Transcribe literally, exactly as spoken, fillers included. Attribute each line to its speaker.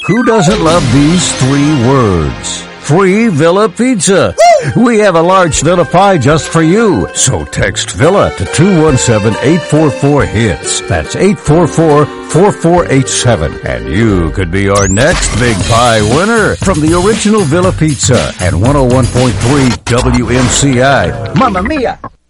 Speaker 1: Who doesn't love these three words? Free Villa Pizza. Woo! We have a large Villa pie just for you. So text Villa to two one seven, eight four four, HITS. That's eight four four, four four eight seven. And you could be our next big pie winner from the original Villa Pizza and one oh one point three W M C I. Mamma mia!